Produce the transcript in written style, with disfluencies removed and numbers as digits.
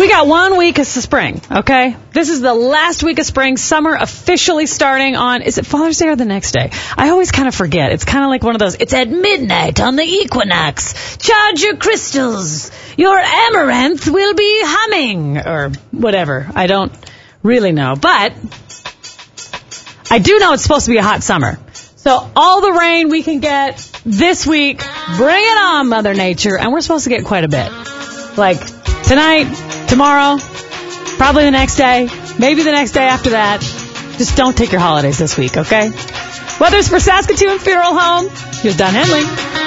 We got 1 week of spring, okay? This is the last week of spring. Summer officially starting on, is it Father's Day or the next day? I always kind of forget. It's kind of like one of those, it's at midnight on the equinox. Charge your crystals. Your amaranth will be humming. Or whatever. I don't really know. But I do know it's supposed to be a hot summer. So all the rain we can get this week, bring it on, Mother Nature. And we're supposed to get quite a bit. Like tonight, tomorrow, probably the next day, maybe the next day after that. Just don't take your holidays this week, okay? Weather's for Saskatoon Funeral Home. Here's Don Henley.